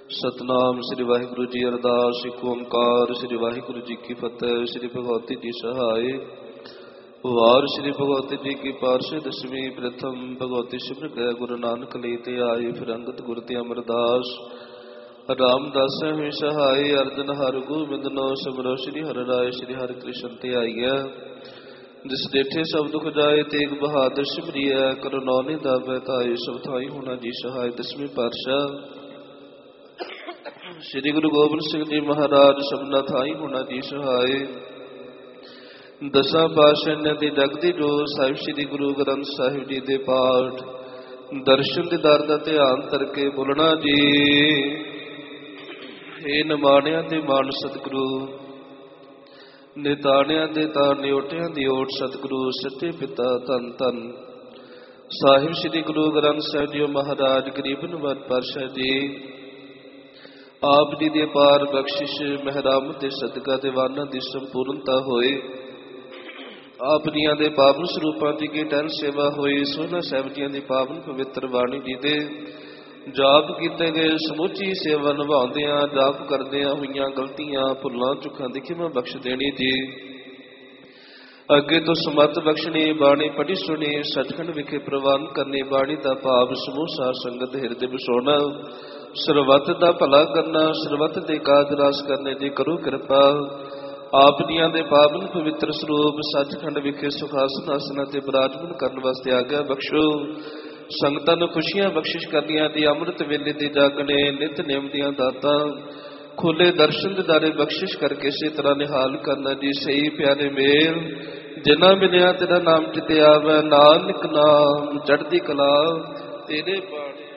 ਸਤਨਾਮ ਸ੍ਰੀ ਵਾਹਿਗੁਰੂ ਜੀ। ਅਰਦਾਸ ਇਕ ਓੰਕਾਰ ਸ੍ਰੀ ਵਾਹਿਗੁਰੂ ਜੀ ਕੀ ਫਤਿਹ। ਸ੍ਰੀ ਭਗਵਤੀ ਜੀ ਸਹਾਇ। ਵਾਰ ਸ੍ਰੀ ਭਗਵਤੀ ਜੀ ਕੀ ਪਾਰਸ਼ਦ ਦਸਵੀਂ ਪ੍ਰਥਮ ਭਗਵਤੀ ਸਿਮਰ ਗਏ ਗੁਰੂ ਨਾਨਕ ਲਈ ਤੇ ਆਏ। ਫਿਰ ਅੰਗਦ ਗੁਰ ਤੇ ਅਮਰਦਾਸ ਰਾਮਦਾਸ ਹਮੇ ਸਹਾਇ। ਅਰਜਨ ਹਰਿ ਗੋਬਿੰਦ ਨੋ ਸਿਮਰੋ ਸ੍ਰੀ ਹਰਿ ਰਾਇ। ਸ੍ਰੀ ਹਰਿ ਕ੍ਰਿਸ਼ਨ ਤੇ ਆਈਐ ਜਿਸ ਡੇਠੇ ਸਭ ਦੁਖ ਜਾਏ। ਤੇਗ ਬਹਾਦਰ ਸਿਮਰਿਐ ਕਰੋ ਨੌ ਦਾਵੈ ਧਾਇ। ਸਭ ਥਾਈ ਹੋਣਾ ਜੀ ਸਹਾਇ। ਦਸਵੀਂ ਪਾਤਸ਼ਾਹ ਸ੍ਰੀ ਗੁਰੂ ਗੋਬਿੰਦ ਸਿੰਘ ਜੀ ਮਹਾਰਾਜ ਸਭਨਾ ਥਾਈ ਹੋਣਾ ਜੀ ਸਹਾਇ। ਦਸਾਂ ਪਾਤਸ਼ਾਹਾਂ ਦੀ ਜਗਦੀ ਜੋਤ ਸਾਹਿਬ ਸ੍ਰੀ ਗੁਰੂ ਗ੍ਰੰਥ ਸਾਹਿਬ ਜੀ ਦੇ ਪਾਠ ਦਰਸ਼ਨ ਦੀਦਾਰ ਦਾ ਧਿਆਨ ਕਰਕੇ ਬੋਲਣਾ ਜੀ। ਏ ਨਿਮਾਣਿਆਂ ਦੇ ਮਾਣ ਸਤਿਗੁਰੂ, ਨਿਤਾਣਿਆਂ ਦੇ ਤਾਣ, ਨਿਓਟਿਆਂ ਦੀ ਓਟ ਸਤਿਗੁਰੂ ਸੱਚੇ ਪਿਤਾ ਧੰਨ ਧੰਨ ਸਾਹਿਬ ਸ੍ਰੀ ਗੁਰੂ ਗ੍ਰੰਥ ਸਾਹਿਬ ਜੀ ਮਹਾਰਾਜ ਗਰੀਬ ਨਿਵਾਜ ਪਾਤਸ਼ਾਹ ਜੀ ਆਪ ਜੀ ਦੀ ਅਪਾਰ ਬਖਸ਼ਿਸ਼ ਮਹਿਰਾਮ ਦੇ ਸਦਕਾ ਦੀਵਾਨਾਂ ਦੀ ਸੰਪੂਰਨਤਾ ਹੋਏ। ਆਪ ਜੀਆਂ ਦੇ ਪਾਵਨ ਸਰੂਪਾਂ ਦੀ ਕੀ ਟਹਿਲ ਸੇਵਾ ਹੋਈ। ਸੋਹਣਾ ਸਾਹਿਬ ਜੀਆਂ ਦੀ ਪਾਵਨ ਪਵਿੱਤਰ ਬਾਣੀ ਜੀ ਦੇ ਜਾਪ ਕੀਤੇ ਗਏ ਸਮੁੱਚੀ ਸੇਵਾ ਨਿਭਾਉਂਦਿਆਂ ਜਾਪ ਕਰਦਿਆਂ ਹੋਈਆਂ ਗਲਤੀਆਂ ਭੁੱਲਾਂ ਚੁੱਕਾਂ ਦੀ ਖਿਮਾ ਬਖਸ਼ ਦੇਣੀ ਜੀ। ਅੱਗੇ ਤੋਂ ਸਮੱਤ ਬਖਸ਼ਣੀ ਬਾਣੀ ਪੜ੍ਹੀ ਸੁਣੀ ਸੱਚਖੰਡ ਵਿਖੇ ਪ੍ਰਵਾਨ ਕਰਨੀ। ਬਾਣੀ ਦਾ ਭਾਵ ਸਮੂਹ ਸਾਧ ਸੰਗਤ ਹਿਰਦੇ ਵਸਾਉਣਾ। ਸਰਬੱਤ ਦਾ ਭਲਾ ਕਰਨਾ, ਸਰਬੱਤ ਦੇ ਕਾਜ ਰਾਸ ਕਰਨੇ ਦੀ ਕਰੋ ਕਿਰਪਾ। ਆਪ ਜੀਆਂ ਦੇ ਪਾਵਨ ਪਵਿੱਤਰ ਸਰੂਪ ਸੱਚਖੰਡ ਵਿਖੇ ਸੁਖਾਸਨ ਆਸਨਾਂ ਤੇ ਬਿਰਾਜਮਾਨ ਕਰਨ ਵਾਸਤੇ ਆਗਿਆ ਬਖਸ਼ੋ। ਸੰਗਤਾਂ ਨੂੰ ਖੁਸ਼ੀਆਂ ਬਖਸ਼ਿਸ਼ ਕਰਨੀਆਂ ਦੀ ਅੰਮ੍ਰਿਤ ਵੇਲੇ ਦੇ ਜਾਗਣੇ ਨਿਤ ਨਿਯਮ ਦੀਆਂ ਦਾਤਾਂ ਖੁੱਲੇ ਦਰਸ਼ਨ ਦਿਦਾਰੇ ਬਖਸ਼ਿਸ਼ ਕਰਕੇ ਇਸੇ ਤਰ੍ਹਾਂ ਨਿਹਾਲ ਕਰਨਾ ਜੀ। ਸਹੀ ਪਿਆਰੇ ਮੇਲ ਜਿਨ੍ਹਾਂ ਮਿਲਿਆ ਤੇਰਾ ਨਾਮ ਚਿਤੇ ਆਵੈ। ਨਾਨਕ ਨਾਮ ਚੜ੍ਹਦੀ ਕਲਾ ਤੇਰੇ ਬਾਣੇ।